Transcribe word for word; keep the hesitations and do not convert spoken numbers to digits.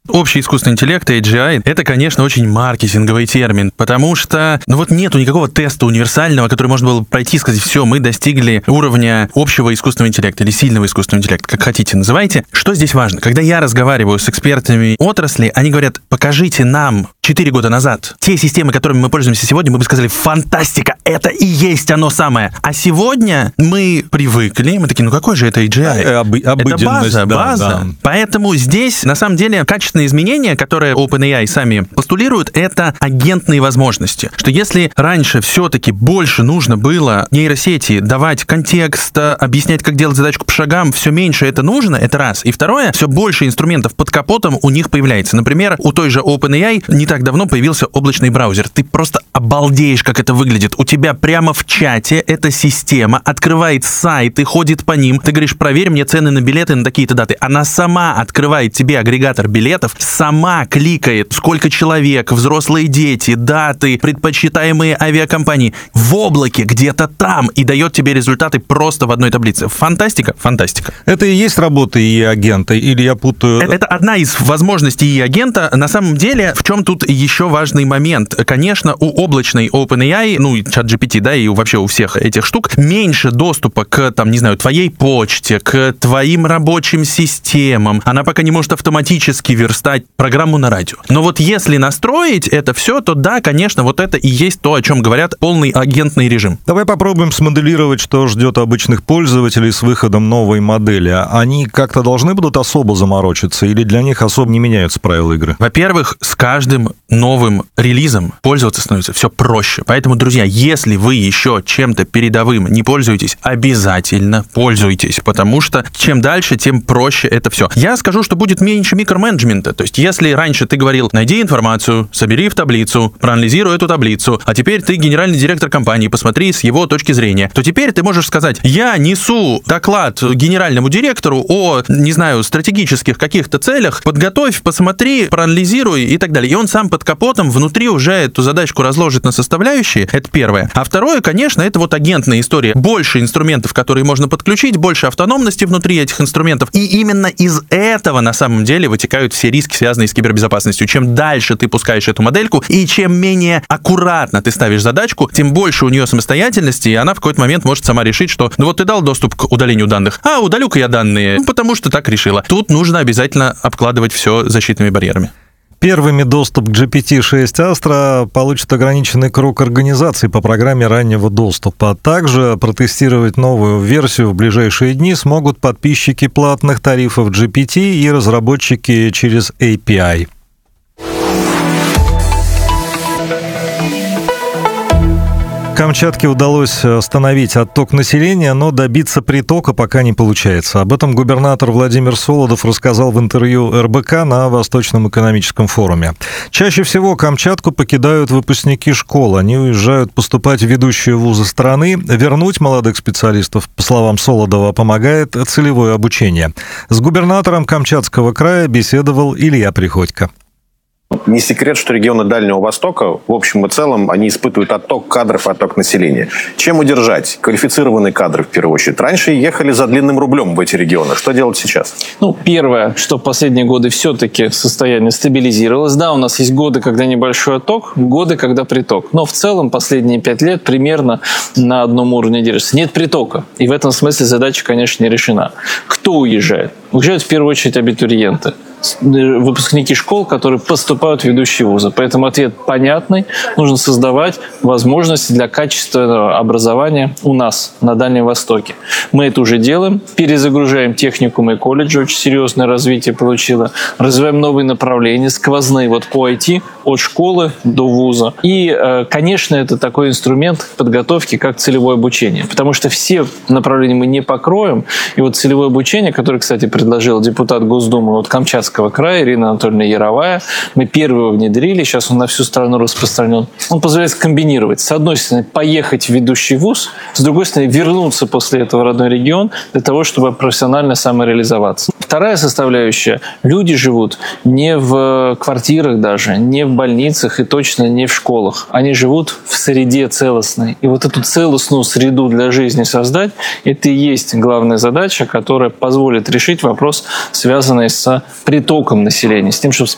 Общий искусственный интеллект, эй джи ай, это, конечно, очень маркетинговый термин, потому что, ну вот нету никакого теста универсального, который можно было пройти и сказать, все, мы достигли уровня общего искусственного интеллекта или сильного искусственного интеллекта, как хотите называйте. Что здесь важно? Когда я разговариваю с экспертами отрасли, они говорят, покажите нам четыре года назад те системы, которыми мы пользуемся сегодня, мы бы сказали, фантастика, это и есть оно самое. А сегодня мы привыкли, мы такие, ну какой же это эй джи ай? Об, это база, да, база. Да. Поэтому здесь, на самом деле, качественные изменения, которые OpenAI сами постулируют, это агентные возможности. Что если раньше все-таки больше нужно было нейросети давать контекст, объяснять, как делать задачку по шагам, все меньше это нужно, это раз. И второе, все больше инструментов под капотом у них появляется. Например, у той же OpenAI не так давно появился облачный браузер. Ты просто обалдеешь, как это выглядит. У тебя прямо в чате эта система открывает сайты, ходит по ним. Ты говоришь, проверь мне цены на билеты на такие-то даты. Она сама открывает тебе агрегатор билетов, сама кликает, сколько человек, взрослые дети, даты, предпочитаемые авиакомпании в облаке где-то там и дает тебе результаты просто в одной таблице. Фантастика? Фантастика. Это и есть работа и агента, или я путаю? Это, это одна из возможностей и агента. На самом деле, в чем тут еще важный момент? Конечно, у облачной OpenAI, ну, и чат джи пи ти, да, и вообще у всех этих штук, меньше доступа к, там, не знаю, твоей почте, к твоим рабочим системам. Она пока не может автоматически верстать программу на радио. Но вот если настроить это все, то да, конечно, вот это и есть то, о чем говорят, полный агентный режим. Давай попробуем смоделировать, что ждет обычных пользователей с выходом новой модели. Они как-то должны будут особо заморочиться, или для них особо не меняются правила игры? Во-первых, с каждым новым релизом пользоваться становится все проще. Поэтому, друзья, если вы еще чем-то передовым не пользуетесь, обязательно пользуйтесь, потому что чем дальше, тем проще это все. Я скажу, что будет меньше микроменеджмента. То есть, если раньше ты говорил, найди информацию, собери в таблицу, проанализируй эту таблицу, а теперь ты генеральный директор компании, посмотри с его точки зрения, то теперь ты можешь сказать, я несу доклад генеральному директору о, не знаю, стратегических каких-то целях, подготовь, посмотри, проанализируй и так далее. И он сам под капотом внутри уже эту задачку разложит на составляющие, это первое. А второе, конечно, это вот агентная история. Больше инструментов, которые можно подключить, больше автономности внутри этих инструментов. И именно из этого, на самом деле, вытекают все риски, связанные с кибербезопасностью. Чем дальше ты пускаешь эту модельку, и чем менее аккуратно ты ставишь задачку, тем больше у нее самостоятельности, и она в какой-то момент может сама решить, что ну вот ты дал доступ к удалению данных, а удалю-ка я данные, ну, потому что так решила. Тут нужно обязательно обкладывать все защитными барьерами. Первыми доступ к джи пи ти шесть Astra получит ограниченный круг организаций по программе раннего доступа. Также протестировать новую версию в ближайшие дни смогут подписчики платных тарифов джи пи ти и разработчики через эй пи ай. Камчатке удалось остановить отток населения, но добиться притока пока не получается. Об этом губернатор Владимир Солодов рассказал в интервью эр бэ ка на Восточном экономическом форуме. Чаще всего Камчатку покидают выпускники школ. Они уезжают поступать в ведущие вузы страны. Вернуть молодых специалистов, по словам Солодова, помогает целевое обучение. С губернатором Камчатского края беседовал Илья Приходько. Не секрет, что регионы Дальнего Востока, в общем и целом, они испытывают отток кадров, отток населения. Чем удержать? Квалифицированные кадры, в первую очередь. Раньше ехали за длинным рублем в эти регионы. Что делать сейчас? Ну, первое, что в последние годы все-таки состояние стабилизировалось. Да, у нас есть годы, когда небольшой отток, годы, когда приток. Но в целом последние пять лет примерно на одном уровне держится. Нет притока. И в этом смысле задача, конечно, не решена. Кто уезжает? Уезжают в первую очередь абитуриенты. Выпускники школ, которые поступают в ведущие вузы. Поэтому ответ понятный. Нужно создавать возможности для качественного образования у нас, на Дальнем Востоке. Мы это уже делаем. Перезагружаем техникумы и колледжи. Очень серьезное развитие получило. Развиваем новые направления, сквозные, вот по ай ти, от школы до вуза. И, конечно, это такой инструмент подготовки, как целевое обучение. Потому что все направления мы не покроем. И вот целевое обучение, которое, кстати, предложил депутат Госдумы от Камчатского края Ирина Анатольевна Яровая. Мы первые его внедрили, сейчас он на всю страну распространен. Он позволяет комбинировать. С одной стороны, поехать в ведущий вуз, с другой стороны, вернуться после этого в родной регион для того, чтобы профессионально самореализоваться. Вторая составляющая. Люди живут не в квартирах даже, не в больницах и точно не в школах. Они живут в среде целостной. И вот эту целостную среду для жизни создать, это и есть главная задача, которая позволит решить вопрос, связанный с притоком населения, с тем, чтобы